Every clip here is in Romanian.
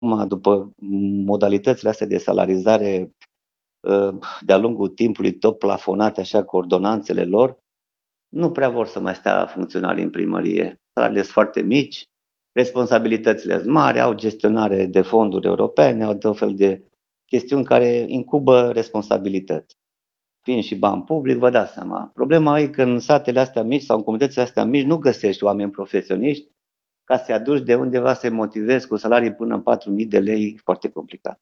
după modalitățile astea de salarizare de-a lungul timpului tot plafonate așa cu ordonanțele lor, nu prea vor să mai stea funcționari în primărie. Salariile sunt foarte mici, responsabilitățile sunt mari, au gestionare de fonduri europene, au tot fel de chestiuni care incubă responsabilități. Fiind și bani public, vă dați seama. Problema e că în satele astea mici sau în comunitățile astea mici nu găsești oameni profesioniști ca să-i aduci de undeva să-i motivezi cu salarii până în 4.000 de lei, foarte complicat.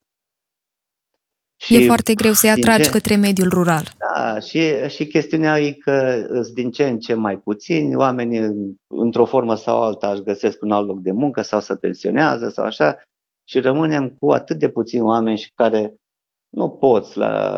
E foarte greu să-i atragi către mediul rural. Da, și chestiunea e că sunt din ce în ce mai puțini, oamenii într-o formă sau alta își găsesc un alt loc de muncă sau se pensionează sau așa și rămânem cu atât de puțini oameni și care nu poți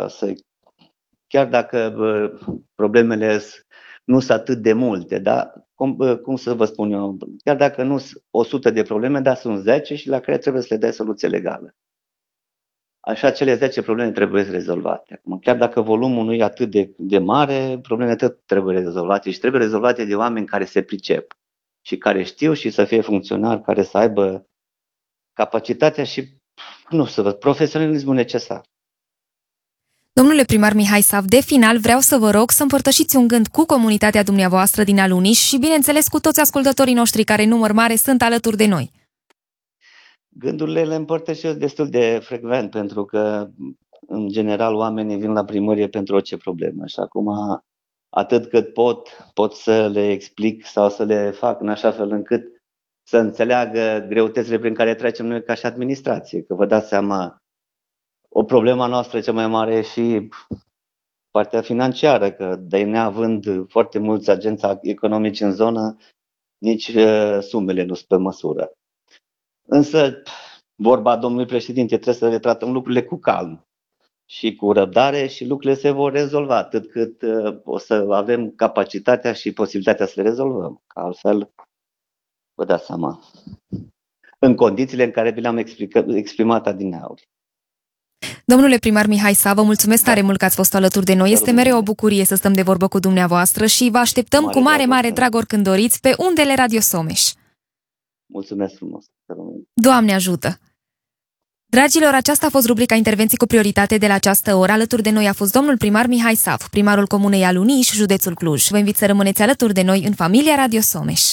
chiar dacă problemele nu sunt atât de multe, dar cum să vă spun eu, chiar dacă nu sunt 100 de probleme, dar sunt 10 și la care trebuie să le dai soluție legală. Așa, cele 10 probleme trebuie rezolvate. Acum, chiar dacă volumul nu e atât de mare, problemele tot trebuie rezolvate și trebuie rezolvate de oameni care se pricep și care știu și să fie funcționari, care să aibă capacitatea și, profesionalismul necesar. Domnule primar Mihai Sav, de final vreau să vă rog să împărtășiți un gând cu comunitatea dumneavoastră din Aluniș și, bineînțeles, cu toți ascultătorii noștri care, în număr mare, sunt alături de noi. Gândurile le împărtășesc destul de frecvent, pentru că, în general, oamenii vin la primărie pentru orice problemă. Și acum, atât cât pot să le explic sau să le fac în așa fel încât să înțeleagă greutățile prin care trecem noi ca și administrație. Că vă dați seama, o problemă noastră cea mai mare e și partea financiară, că de neavând foarte mulți agenți economici în zonă, nici sumele nu sunt pe măsură. Însă, vorba domnului președinte, trebuie să le tratăm lucrurile cu calm și cu răbdare și lucrurile se vor rezolva atât cât o să avem capacitatea și posibilitatea să le rezolvăm. Că altfel, vă dați seama, în condițiile în care vi le-am exprimat adineauri. Domnule primar Mihai Sav, vă mulțumesc tare mult că ați fost alături de noi. Este mereu o bucurie să stăm de vorbă cu dumneavoastră și vă așteptăm cu mare drag oricând doriți pe undele Radio Someș. Mulțumesc frumos! Doamne ajută! Dragilor, aceasta a fost rubrica Intervenții cu prioritate de la această oră. Alături de noi a fost domnul primar Mihai Sav, primarul comunei Aluniș, județul Cluj. Vă invit să rămâneți alături de noi în familia Radio Someș.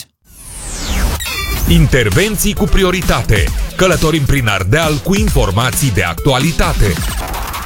Intervenții cu prioritate. Călătorim prin Ardeal cu informații de actualitate.